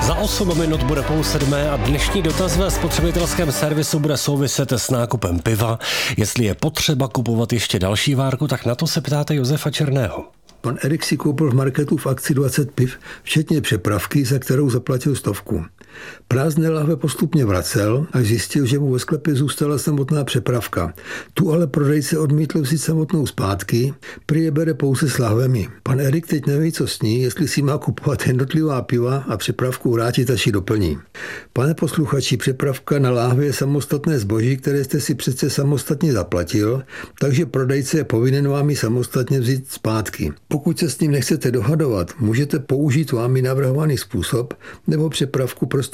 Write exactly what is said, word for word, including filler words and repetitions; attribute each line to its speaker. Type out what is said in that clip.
Speaker 1: Za osm minut bude půl sedmé a dnešní dotaz ve spotřebitelském servisu bude souviset s nákupem piva. Jestli je potřeba kupovat ještě další várku, tak na to se ptáte Josefa Černého.
Speaker 2: Pan Erik si koupil v marketu v akci dvacet piv, včetně přepravky, za kterou zaplatil stovku. Prázdné lahve postupně vracel, až zjistil, že mu ve sklepě zůstala samotná přepravka. Tu ale prodejce odmítl vzít samotnou zpátky, prý je bere pouze s lahvemi. Pan Erik teď neví, co s ní, jestli si má kupovat jednotlivá piva a přepravku vrátit, až ji doplní. Pane posluchači, přepravka na láhve je samostatné zboží, které jste si přece samostatně zaplatil, takže prodejce je povinen vám ji samostatně vzít zpátky. Pokud se s ním nechcete dohadovat, můžete použít vámi navrhovaný způsob nebo přepravku prostě